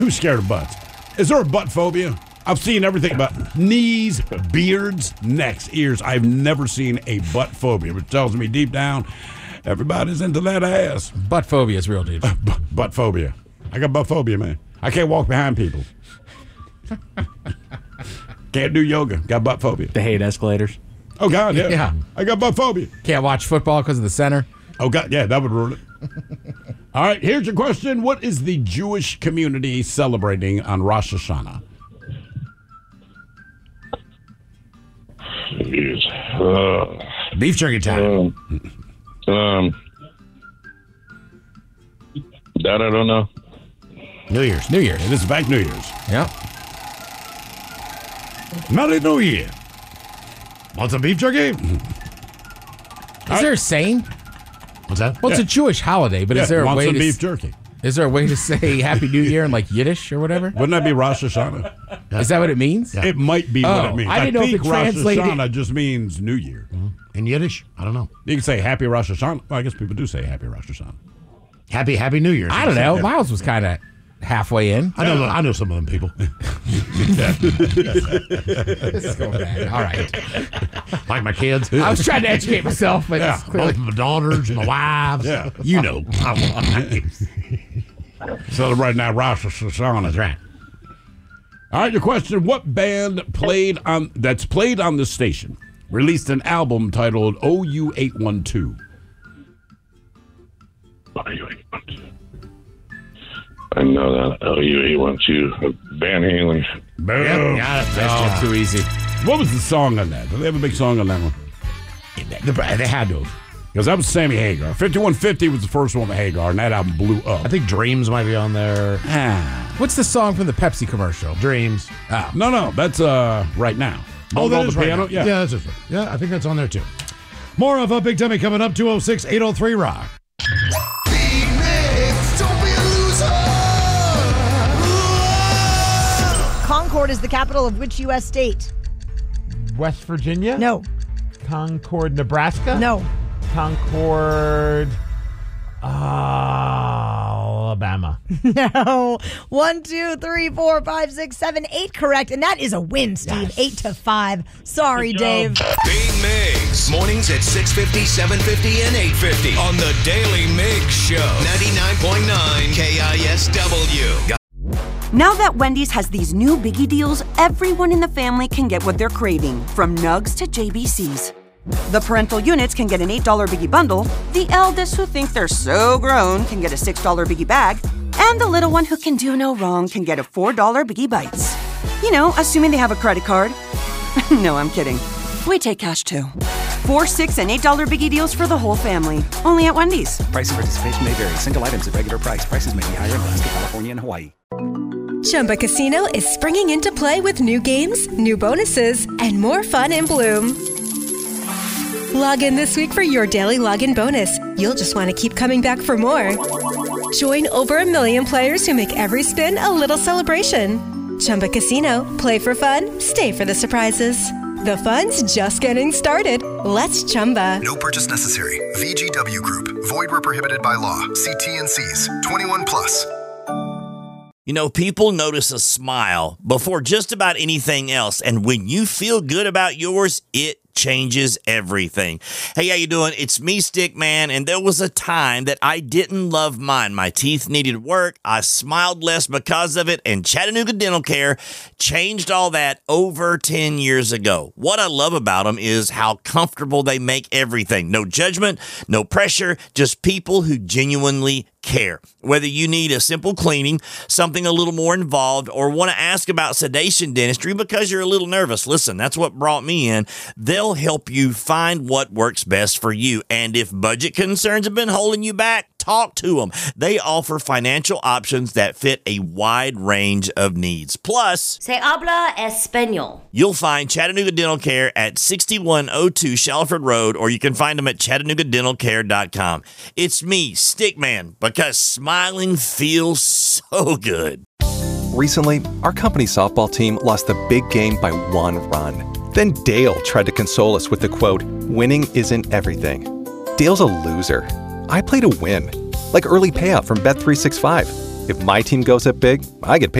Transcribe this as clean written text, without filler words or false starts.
Who's scared of butts? Is there a butt phobia? I've seen everything about knees, beards, necks, ears. I've never seen a butt phobia, which tells me deep down, everybody's into that ass. Butt phobia is real, dude. Butt phobia. I got butt phobia, man. I can't walk behind people. Can't do yoga. Got butt phobia. They hate escalators. Oh, God, yeah. Yeah. I got butt phobia. Can't watch football because of the center. Oh, God, yeah, that would ruin it. All right, here's your question. What is the Jewish community celebrating on Rosh Hashanah? Beef jerky time. That I don't know. New Year's. New Year. It is back New Year's. Yep. Merry New Year. Want some beef jerky? Is there a saying? What's that? Well, it's a Jewish holiday, but is there a want way some to beef jerky? Is there a way to say Happy New Year in like Yiddish or whatever? Wouldn't that be Rosh Hashanah? Is that what it means? It might be what it means. I didn't know if think it Rosh translated. Hashanah just means New Year. In Yiddish? I don't know. You can say Happy Rosh Hashanah. Well, I guess people do say Happy Rosh Hashanah. Happy New Year's. I don't know. Miles was kind of halfway in. I know some of them people. This is going bad. All right. Like my kids. I was trying to educate myself, but it's Both clearly. my daughters and my wives. Yeah. You know. Celebrating that Rosh Hashanah. That's right. All right, your question. What band that's played on this station released an album titled OU812? I know that. OU812. Van Halen. Boom. Yep, got it. That's too easy. What was the song on that? Do they have a big song on that one? They had to. Because that was Sammy Hagar. 5150 was the first one with Hagar, and that album blew up. I think Dreams might be on there. What's the song from the Pepsi commercial? Dreams. No, that's Right Now. Oh, that is the right piano? now. Yeah. Yeah, that's it. Yeah, I think that's on there too. More of a Big Dummy coming up. 206-803 Rock. Concord is the capital of which U.S. state? West Virginia? No. Concord, Nebraska? No. Concord, Alabama. No. 1, 2, 3, 4, 5, 6, 7, 8 correct. And that is a win, Steve. 8-5. Sorry, Dave. Big Migs. Mornings at 6:50, 7:50, and 8:50 on the Daily Migs Show. 99.9 KISW. Now that Wendy's has these new Biggie deals, everyone in the family can get what they're craving, from Nugs to JBCs. The parental units can get an $8 Biggie bundle, the eldest who think they're so grown can get a $6 Biggie bag, and the little one who can do no wrong can get a $4 Biggie Bites. You know, assuming they have a credit card. No, I'm kidding. We take cash too. $4, $6, and $8 Biggie deals for the whole family. Only at Wendy's. Price and participation may vary. Single items at regular price. Prices may be higher in Alaska, California, and Hawaii. Chumba Casino is springing into play with new games, new bonuses, and more fun in Bloom. Log in this week for your daily login bonus. You'll just want to keep coming back for more. Join over 1 million players who make every spin a little celebration. Chumba Casino. Play for fun. Stay for the surprises. The fun's just getting started. Let's Chumba. No purchase necessary. VGW Group. Void where prohibited by law. See T&Cs. 21 plus. You know, people notice a smile before just about anything else. And when you feel good about yours, it changes everything. Hey, how you doing? It's me, Stickman, and there was a time that I didn't love mine. My teeth needed work. I smiled less because of it, and Chattanooga Dental Care changed all that over 10 years ago. What I love about them is how comfortable they make everything. No judgment, no pressure, just people who genuinely care. Whether you need a simple cleaning, something a little more involved, or want to ask about sedation dentistry because you're a little nervous, listen, that's what brought me in. They'll help you find what works best for you. And if budget concerns have been holding you back, talk to them. They offer financial options that fit a wide range of needs. Plus, Se habla español. You'll find Chattanooga Dental Care at 6102 Shalford Road, or you can find them at ChattanoogaDentalCare.com. It's me, Stickman, because smiling feels so good. Recently, our company softball team lost the big game by 1 run. Then Dale tried to console us with the quote, "Winning isn't everything." Dale's a loser. I play to win, like early payout from Bet365. If my team goes up big, I get paid.